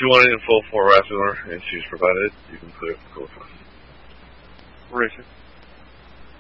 you want it in full 4 Raptor and she's provided, you can put it for cool. Richard.